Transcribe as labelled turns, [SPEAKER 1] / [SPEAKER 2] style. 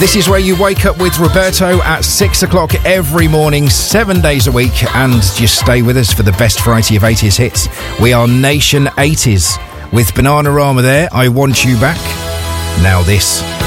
[SPEAKER 1] This is where you wake up with Roberto at 6 o'clock every morning, 7 days a week, and just stay with us for the best variety of 80s hits. We are Nation 80s with Bananarama there, I Want You Back. Now this.